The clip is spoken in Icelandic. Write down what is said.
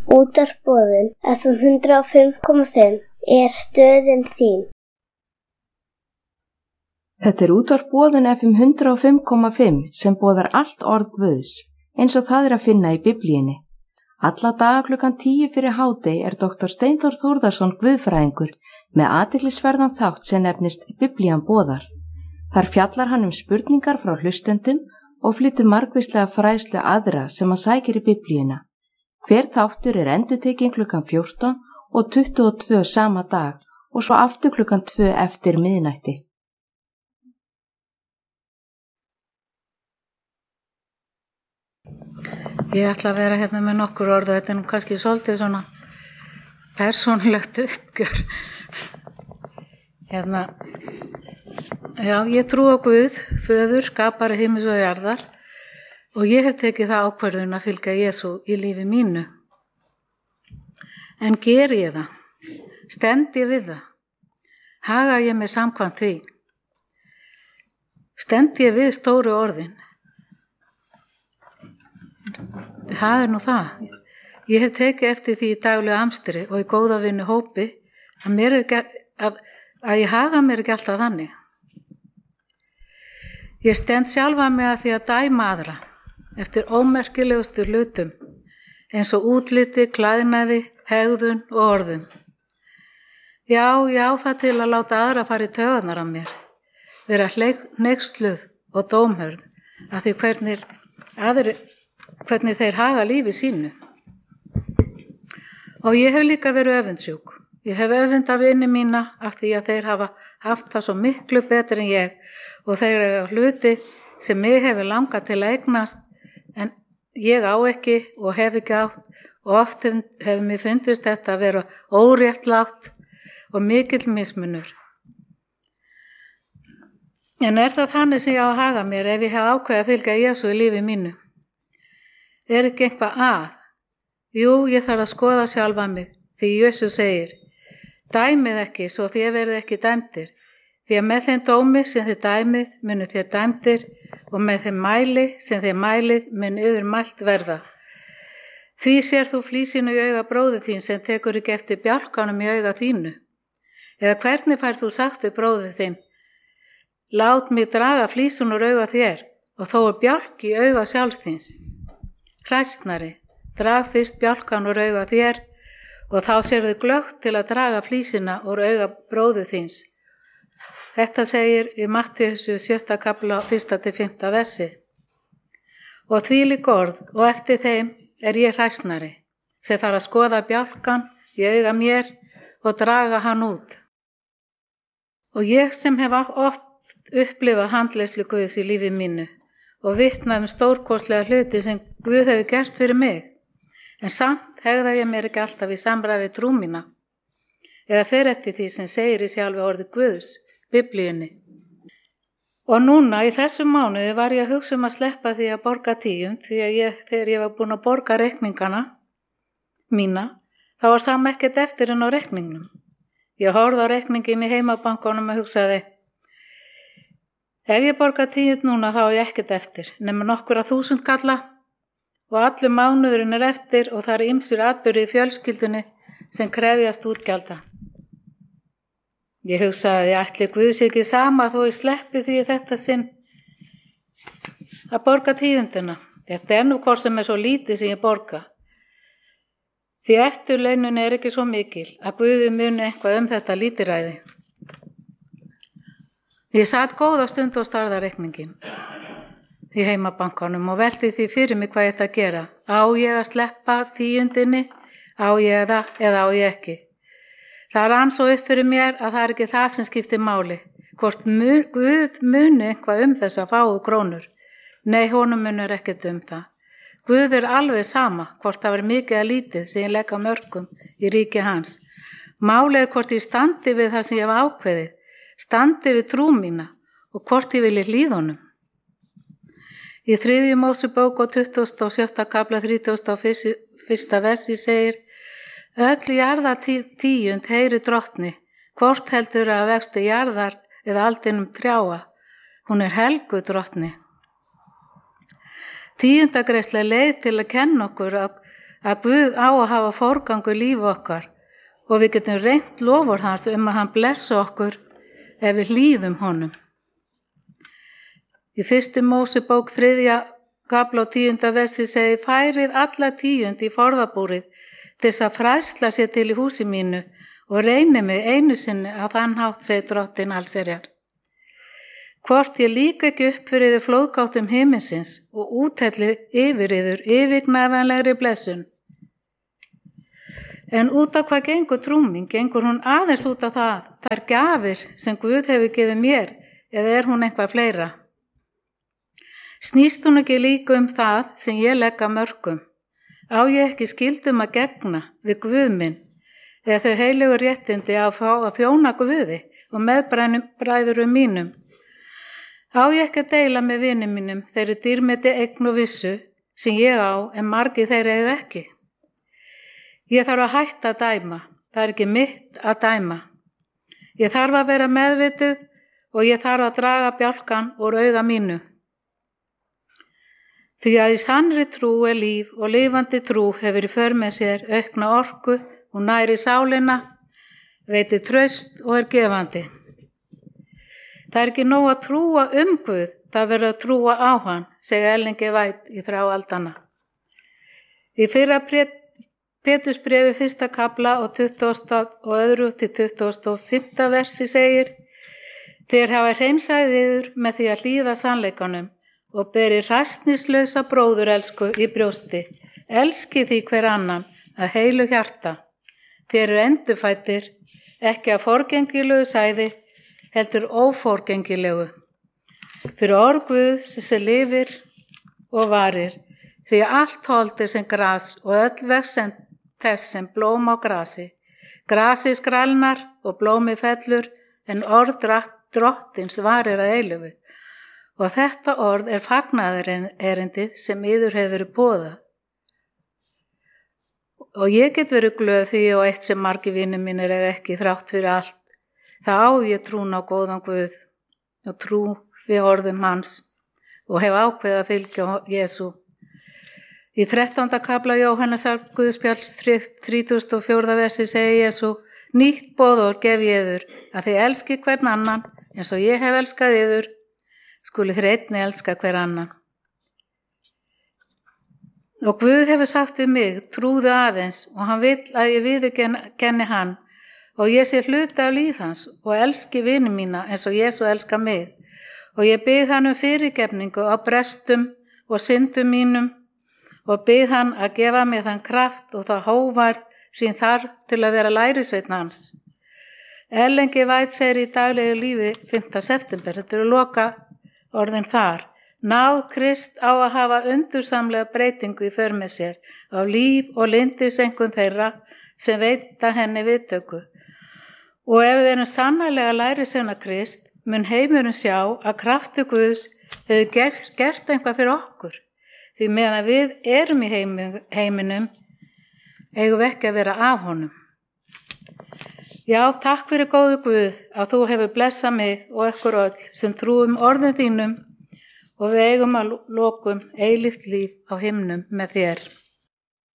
Útvarpsboðun FM 105,5 stöðin þín. Þetta útvarpsboðun FM 105,5 sem boðar allt orð Guðs, eins og það að finna í Biblíunni. Alla daga klukkan 10 fyrir hádegi Dr. Steinþór Þórðarson guðfræðingur með athyglisverðan þátt sem nefnist Biblían boðar. Þar fjallar hann spurningar frá hlustendum og flytur margvíslega fræðslu aðra sem hann sækir í Biblíuna. Hver þáttur endurtekinn klukkan 14 og 22 sama dag og svo aftur klukkan 2 eftir miðnætti. Ég ætla að vera hérna með nokkur orð og þetta nú kannski svolítið svona persónulegt uppgjör. Já, ég trú á Guð, föður, skapari himins og jarðar og ég hef tekið það ákvörðun að fylgja Jesú í lífi mínu. En geri ég það? Stend ég við það? Haga ég mig samkvæmt því? Stend ég við stóru orðin? Það nú það. Ég hef tekið eftir því í daglegu amstri og í góða vinnu hópi að ég haga mér ekki alltaf þannig. Ég stend sjálfa mig að því að dæma aðra eftir ómerkilegustu hlutum eins og útliti, klæðnaði, hegðun og orðum. Já, það til að láta aðra fara í taugarnar af mér, vera hneyksluð og dómhörð af því hvernig þeir haga lífi sínu. Og ég hef líka verið öfundsjúk. Ég hef öfundað vini mína af því að þeir hafa haft það svo miklu betur en ég og þeir hafa hluti sem mig hefur langað til að eignast en ég á ekki og hef ekki átt og oft hefur mér fundist þetta að vera óréttlátt og mikill mismunur. En það þannig sem ég á að haga mér ef ég hef ákveðið að fylgja Jesú í lífi mínu? Ekki eitthvað að? Jú, ég þarf að skoða sjálfa mig því Jesú segir: dæmið ekki svo þér verðið ekki dæmdir, því að með þeim dómi sem þið dæmið munu þér dæmdir og með þeim mæli sem þið mælið mun yður mælt verða. Því sér þú flísinu í auga bróður þín sem tekur ekki eftir bjálkanum í auga þínu? Eða hvernig færð þú sagt við bróður þinn: lát mig draga flísun úr auga þér og þó bjálk í auga sjálfs þíns? Hræsnari, drag fyrst bjálkan úr auga þér og þá sérðu glöggt til að draga flísina úr auga bróður þíns. Þetta segir í Mattheus 7. kapla 1-5. versi. Og þvílík orð og eftir þeim ég hræsnari, sem þarf að skoða bjálkan í auga mér og draga hann út. Og ég sem hef oft upplifað handleiðslu Guðs í lífi mínu og vitnað stórkostlega hluti sem Guð hefur gert fyrir mig, en samt hegða ég mér ekki alltaf í samræði trú mína, eða fer eftir því sem segir í sjálfu orði Guðs, Biblíunni. Og núna í þessum mánuði var ég að hugsa að sleppa því að borga 10 því að þegar ég var búin að borga reikningana mína, þá var sama ekkert eftir en á reikningnum. Ég horfði á reikningin í heimabankanum og hugsaði: ef ég borga 10 núna þá ég ekkert eftir, nema nokkura 1000 kalla og allur mánuðurinn eftir og það ýmsir atburðir í fjölskyldunni sem krefjast útgjalda. Ég hugsaði að ætli Guðs ekki sama þó ég sleppi því þetta sinn að borga 10. Þetta nú hvort sem svo lítið sem ég borga. Því eftirlaunin ekki svo mikil að Guði muni eitthvað þetta lítilræði. Ég sat góða stund og starði reikningin í heimabankanum og velti því fyrir mig hvað ég ætti að gera. Á ég að sleppa 10? Á ég það eða á ég ekki? Það rann svo upp fyrir mér að það ekki það sem skiptir máli, hvort Guð muni eitthvað þessa fáu krónur. Nei, honum munur ekkert það. Guð alveg sama hvort það var mikið að lítið sem ég legg á mörkum í ríki hans. Máli hvort ég standi við það sem ég hef ákveðið, standi við trú mína og hvort ég vilji hlýða honum. Í 3. Mósebók og 27. kapla 31. versi segir: öll jarðartíund heyri drottni, hvort heldur að vexti jarðar eða aldinum trjáa. Hún helgu drottni. 10. greiðsla leið til að kenna okkur að Guð á að hafa forgangu líf okkar og við getum reynt lofur hans að hann blessa okkur ef við hlýðum honum. Í 1. Mósebók 3. kafla og 10. versi segir: færið alla 10 í forðabúrið til þess að fræðsla sér til í húsi mínu og reyni mig einu sinni að þann hátt, segir Drottinn allsherjar. Hvort ég líka ekki upp fyrir þið flóðgáttum himinsins og úthelli yfir yður yfirgnæfanlegri blessun. En út af hvað gengur trú mín? Gengur hún aðeins út af þær gjafir sem Guð hefur gefið mér, eða hún eitthvað fleira? Snýst hún ekki líka það sem ég legg að mörkum? Á ég ekki skyldum að gegna við Guð minn, eða þau heilegu réttindi að fá að þjóna Guði og meðbræðurum mínum? Á ég ekki að deila með vinum mínum þeirri dýrmeti eign og vissu sem ég á en margir þeirra eiga ekki? Ég þarf að hætta að dæma, það er ekki mitt að dæma. Ég þarf að vera meðvituð og ég þarf að draga bjálkan úr auga mínu. Því að í sannri trú er líf og lifandi trú hefur í för með sér aukna orku og næri sálina, veitir traust og er gefandi. Það er ekki nóg að trúa Guð, það verður að trúa á hann, segir Ellen G. White í Þráaldana. Í fyrra Pétursbréfi 1. kafla og 22. til 25. versi segir: þér hafa hreinsaði yður með því að hlýða sannleikanum og beri hræsnislausa bróðurelsku í brjósti. Elski því hver annan að heilu hjarta. Þér eru endurfæddir, ekki að forgengilegu sæði, heldur óforgengilegu. Fyrir orð Guðs sem lifir og varir, því að allt hold er sem gras og öll vex þess sem blóm á grasi. Grasi skrælnar og blómi fellur, en orð Drottins varir að eilífu. Og þetta orð er fagnaðarerindið sem yður hefur verið boðað. Og ég get verið glöð því og eitt sem margir vinir mínir eiga ekki þrátt fyrir allt. Það á ég trún á góðan Guð og trú við orðum hans og hef ákveðið að fylgja Jesú. Í 13. kafla Jóhannesar Guðspjalls 34. versi segir Jesú: nýtt boðorð gef ég yður, að þið elski hvern annan eins og ég hef elskað yður, skuli þér einnig elska hver annan. Og Guð hefur sagt við mig: trúðu aðeins, og hann vill að ég viðurkenni hann og ég sé hluti af líf hans og elski vini mína eins og Jesú elskar mig. Og ég bið hann fyrirgefningu á brestum og syndum mínum og bið hann að gefa mér þann kraft og það hóvarð sín þarf til að vera lærisveinn hans. Ellen G. White segir í daglegu lífi 5. september, þetta eru loka orðin þar: náð Krist á að hafa undursamlega breytingu í för með sér á líf og lyndiseinkunn þeirra sem veita henni viðtöku. Og ef við erum sannarlega lærisveina Krist, mun heimurinn sjá að kraftur Guðs hefur gert eitthvað fyrir okkur. Því meðan við erum í heiminum, eigum við ekki að vera af honum. Já, takk fyrir góðu Guð að þú hefur blessað mig og ykkur öll sem trúum orðin þínum og við eigum að lokum eilíft líf á himnum með þér.